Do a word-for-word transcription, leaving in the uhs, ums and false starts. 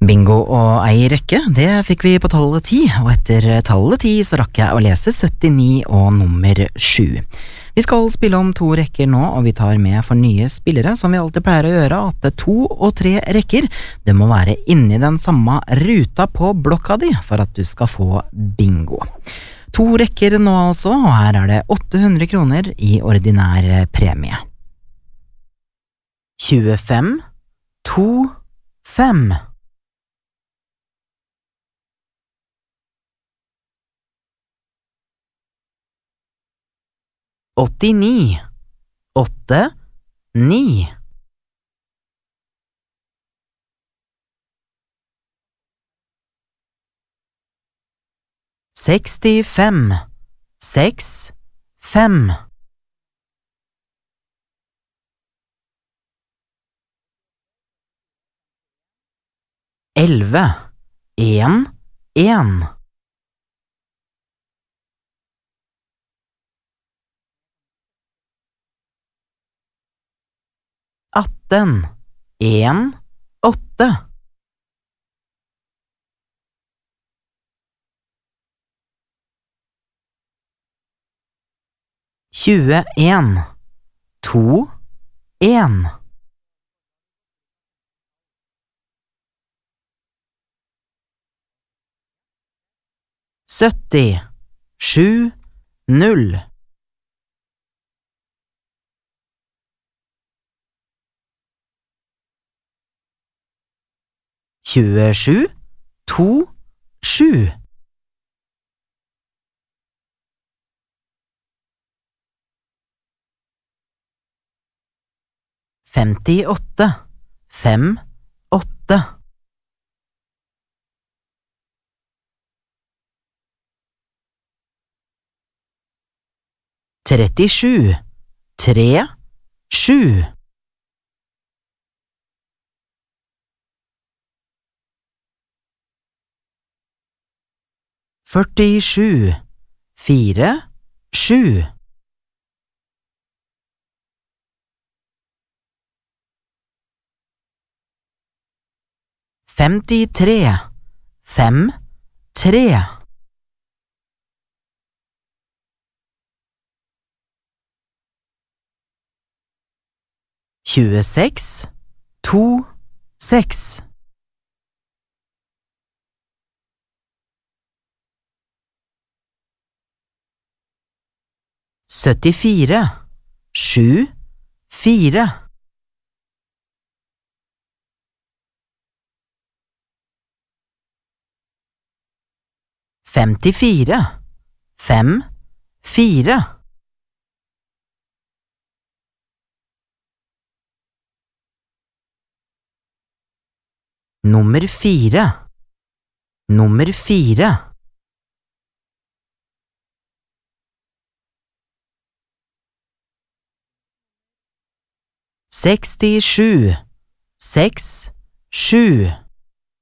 Bingo og ei rekke, det fikk vi på tallet ti, og etter tallet ti så rakk jeg å lese syttini og nummer sju. Vi skal spille om to rekker nå, og vi tar med for nye spillere, som vi alltid pleier å gjøre, at to og tre rekker, det må være inni den samme ruta på blokka di for at du skal få bingo. To rekker nå altså, og her er det åtte hundre kroner i ordinær premie. tjuefem, to, fem. åttini, åtte, ni. sekstifem, seks, fem. elleve, en, en. atten, en, åtte. tjueen, to, en. sytti, sju, null. tjuesju, to, sju. femtiåtte, fem, åtte. trettisju, tre, sju. førtisju, fire, sju. femtitre, fem, tre. tjueseks, to, seks. syttifire, sju, fire. femtifire, fem, fire. Nummer fire. Nummer fire. sekstisju, seks, sju.